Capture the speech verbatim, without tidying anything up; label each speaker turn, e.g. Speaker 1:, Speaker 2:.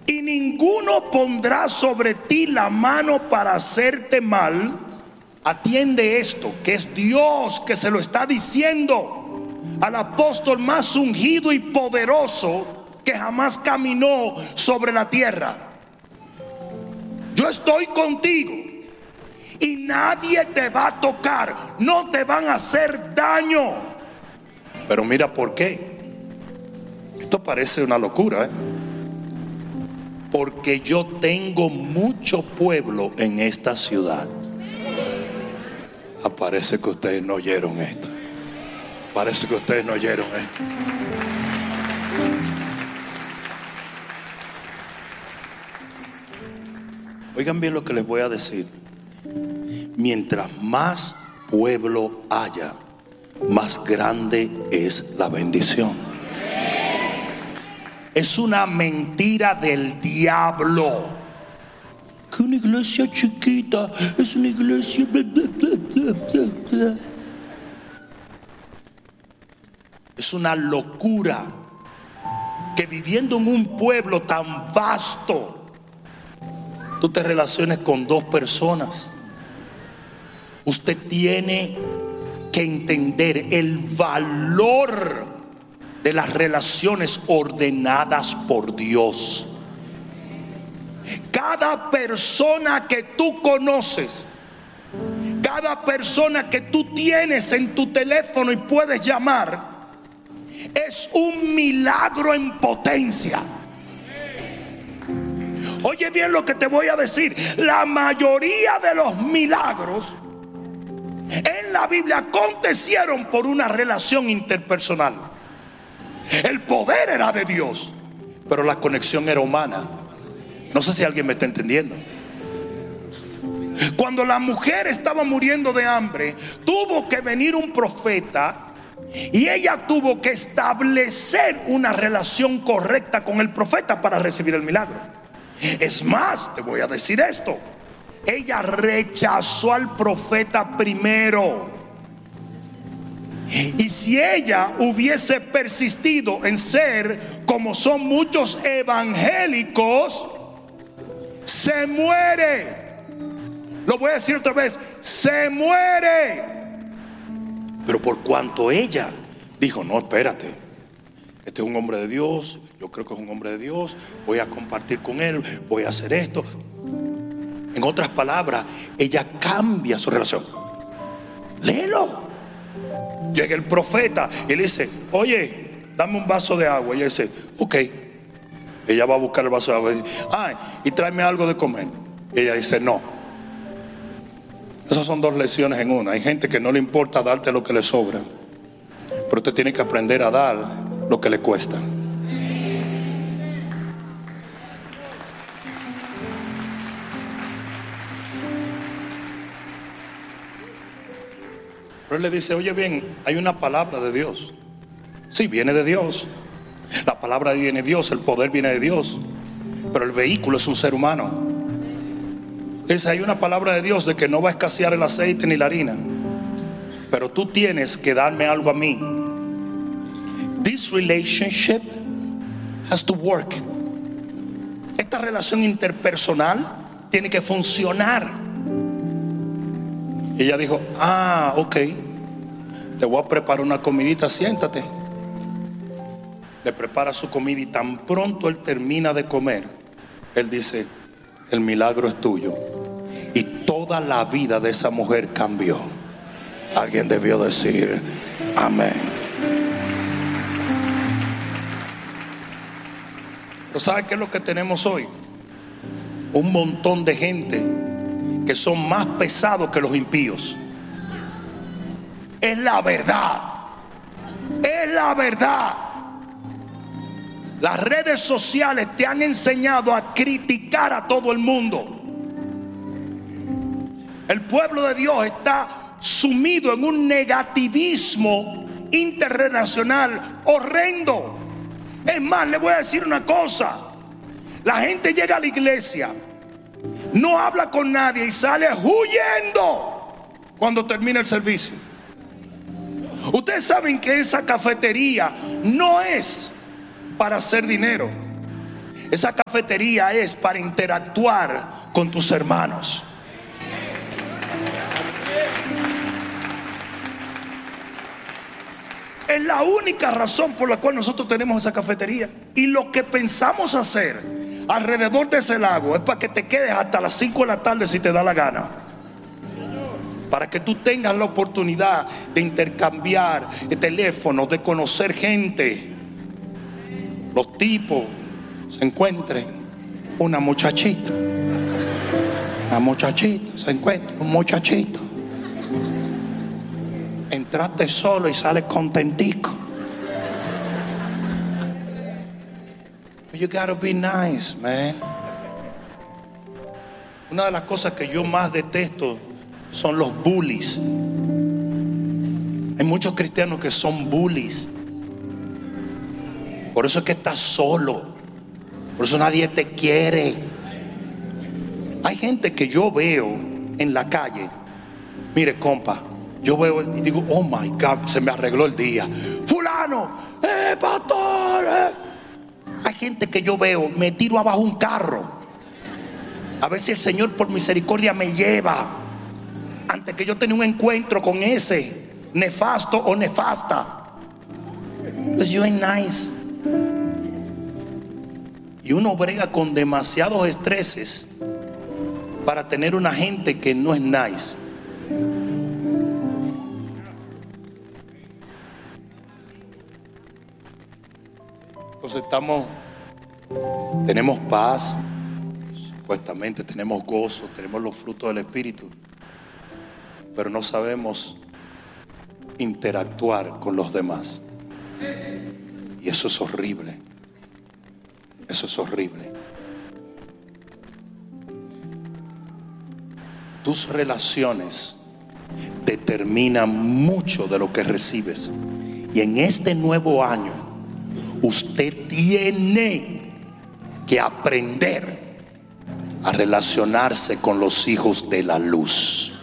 Speaker 1: y ninguno pondrá sobre ti la mano para hacerte mal. Atiende esto, que es Dios que se lo está diciendo al apóstol más ungido y poderoso que jamás caminó sobre la tierra. Yo estoy contigo y nadie te va a tocar, no te van a hacer daño. Pero mira por qué. Esto parece una locura, ¿eh? Porque yo tengo mucho pueblo en esta ciudad. Ah, parece que ustedes no oyeron esto. Parece que ustedes no oyeron esto. Oigan bien lo que les voy a decir. Mientras más pueblo haya, más grande es la bendición. Es una mentira del diablo que una iglesia chiquita es una iglesia bla, bla, bla, bla, bla, bla. Es una locura que viviendo en un pueblo tan vasto, tú te relaciones con dos personas. Usted tiene que entender el valor de las relaciones ordenadas por Dios. Cada persona que tú conoces, cada persona que tú tienes en tu teléfono y puedes llamar, es un milagro en potencia. Oye bien lo que te voy a decir. La mayoría de los milagros en la Biblia acontecieron por una relación interpersonal. El poder era de Dios, pero la conexión era humana. No sé si alguien me está entendiendo. Cuando la mujer estaba muriendo de hambre, tuvo que venir un profeta y ella tuvo que establecer una relación correcta con el profeta para recibir el milagro. Es más, te voy a decir esto: ella rechazó al profeta primero. Y si ella hubiese persistido en ser como son muchos evangélicos, se muere. Lo voy a decir otra vez: se muere. Pero por cuanto ella dijo: no, espérate, este es un hombre de Dios, yo creo que es un hombre de Dios, voy a compartir con él, voy a hacer esto. En otras palabras, ella cambia su relación. Léelo. Llega el profeta y le dice: oye, dame un vaso de agua. Y ella dice: ok. Ella va a buscar el vaso de agua y dice: ay, y tráeme algo de comer. Y ella dice: no. Esas son dos lecciones en una. Hay gente que no le importa darte lo que le sobra, pero usted tiene que aprender a dar lo que le cuesta. Pero él le dice: oye bien, hay una palabra de Dios. Sí, viene de Dios. La palabra viene de Dios, el poder viene de Dios, pero el vehículo es un ser humano. Dice: hay una palabra de Dios de que no va a escasear el aceite ni la harina, pero tú tienes que darme algo a mí. This relationship has to work. Esta relación interpersonal tiene que funcionar. Y ella dijo: ah, ok, te voy a preparar una comidita, siéntate. Le prepara su comida y tan pronto él termina de comer, él dice: el milagro es tuyo. Y toda la vida de esa mujer cambió. Alguien debió decir amén. Pero ¿sabe qué es lo que tenemos hoy? Un montón de gente que son más pesados que los impíos. Es la verdad. Es la verdad. Las redes sociales te han enseñado a criticar a todo el mundo. El pueblo de Dios está sumido en un negativismo interrelacional horrendo. Es más, le voy a decir una cosa: la gente llega a la iglesia, no habla con nadie y sale huyendo cuando termina el servicio. Ustedes saben que esa cafetería no es para hacer dinero. Esa cafetería es para interactuar con tus hermanos. Es la única razón por la cual nosotros tenemos esa cafetería. Y lo que pensamos hacer alrededor de ese lago es para que te quedes hasta las cinco de la tarde si te da la gana, para que tú tengas la oportunidad de intercambiar el teléfono, de conocer gente. Los tipos se encuentren una muchachita, una muchachita, se encuentra un muchachito. Entraste solo y sales contentico. You gotta be nice, man. Una de las cosas que yo más detesto son los bullies. Hay muchos cristianos que son bullies. Por eso es que estás solo. Por eso nadie te quiere. Hay gente que yo veo en la calle. Mire, compa, yo veo y digo, oh my God, se me arregló el día. Fulano, eh, pastor, eh. Hay gente que yo veo, me tiro abajo un carro, a ver si el Señor por misericordia me lleva, antes que yo tenga un encuentro con ese nefasto o nefasta. Because you ain't nice. Y uno brega con demasiados estreses para tener una gente que no es nice. Entonces estamos, tenemos paz, supuestamente tenemos gozo, tenemos los frutos del Espíritu, pero no sabemos interactuar con los demás. Y eso es horrible. Eso es horrible. Tus relaciones determinan mucho de lo que recibes. Y en este nuevo año, usted tiene que aprender a relacionarse con los hijos de la luz.